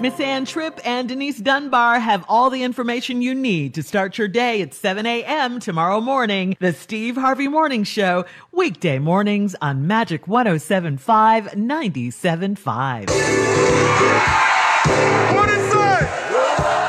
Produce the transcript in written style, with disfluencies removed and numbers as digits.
Miss Ann Tripp and Denise Dunbar have all the information you need to start your day at 7 a.m. tomorrow morning. The Steve Harvey Morning Show, weekday mornings on Magic 107.5, 97.5.